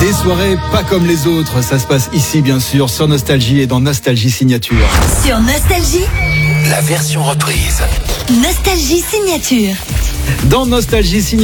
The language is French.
Des soirées pas comme les autres, ça se passe ici bien sûr, sur Nostalgie et dans Nostalgie Signature. Sur Nostalgie, la version reprise. Nostalgie Signature. Dans Nostalgie Signature.